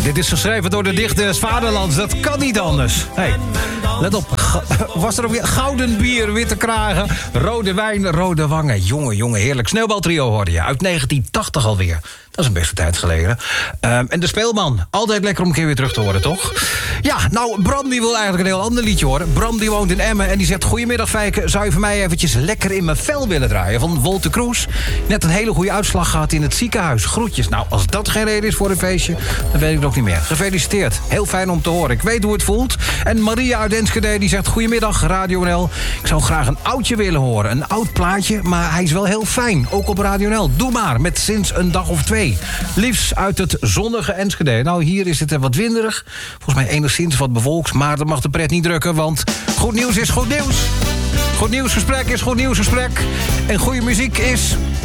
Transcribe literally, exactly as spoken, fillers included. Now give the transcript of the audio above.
dit is geschreven door de dichter des Vaderlands. Dat kan niet anders. Hey, let op. Was er ook weer gouden bier, witte kragen, rode wijn, rode wangen. Jongen, jongen, heerlijk. Sneeuwbaltrio hoorde je. Uit negentien tachtig alweer. Dat is een beste tijd geleden. Um, en de Speelman. Altijd lekker om een keer weer terug te horen, toch? Ja, nou, Bram die wil eigenlijk een heel ander liedje horen. Bram die woont in Emmen en die zegt... Goedemiddag, Fijke. Zou je voor mij eventjes lekker in mijn vel willen draaien? Van Wolter Kroes. Net een hele goede uitslag gehad in het ziekenhuis. Groetjes. Nou, als dat geen reden is voor een feestje... dan weet ik het ook niet meer. Gefeliciteerd. Heel fijn om te horen. Ik weet hoe het voelt. En Maria uit Enschede die zegt... Goedemiddag, Radio N L. Ik zou graag een oudje willen horen. Een oud plaatje, maar hij is wel heel fijn. Ook op Radio N L. Doe maar, met Sinds een dag of twee. Liefst uit het zonnige Enschede. Nou, hier is het wat winderig. Volgens mij enigszins wat bevolks. Maar dat mag de pret niet drukken, want goed nieuws is goed nieuws. Goed nieuwsgesprek is goed nieuwsgesprek. En goede muziek is